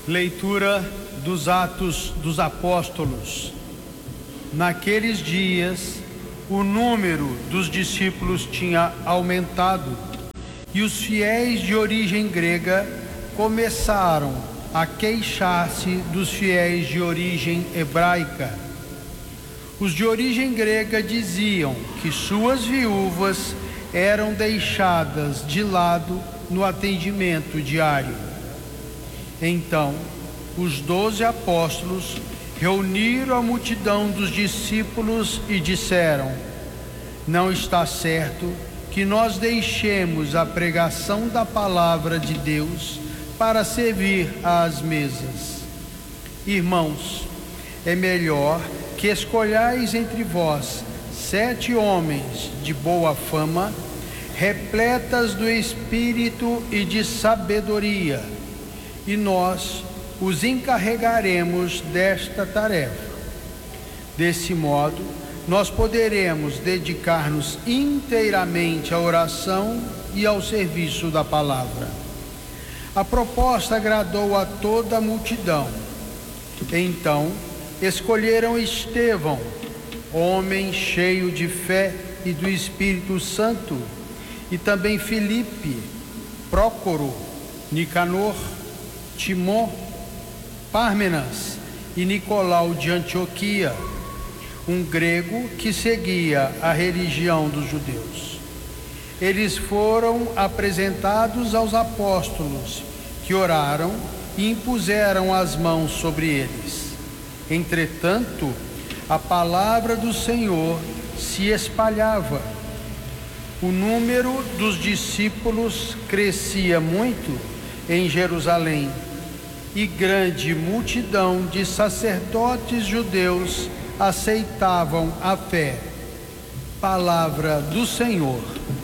Leitura dos Atos dos Apóstolos. Naqueles dias, o número dos discípulos tinha aumentado e os fiéis de origem grega começaram a queixar-se dos fiéis de origem hebraica. Os de origem grega diziam que suas viúvas eram deixadas de lado no atendimento diário. Então, os 12 apóstolos reuniram a multidão dos discípulos e disseram: não está certo que nós deixemos a pregação da palavra de Deus para servir às mesas. Irmãos, é melhor que escolhais entre vós 7 homens de boa fama, repletas do Espírito e de sabedoria, e nós os encarregaremos desta tarefa. Desse modo, nós poderemos dedicar-nos inteiramente à oração e ao serviço da palavra. A proposta agradou a toda a multidão. Então, escolheram Estevão, homem cheio de fé e do Espírito Santo, e também Filipe, Prócoro, Nicanor, Timó, Pármenas e Nicolau de Antioquia, um grego que seguia a religião dos judeus. Eles foram apresentados aos apóstolos, que oraram e impuseram as mãos sobre eles. Entretanto, a palavra do Senhor se espalhava. O número dos discípulos crescia muito em Jerusalém, e grande multidão de sacerdotes judeus aceitavam a fé. Palavra do Senhor.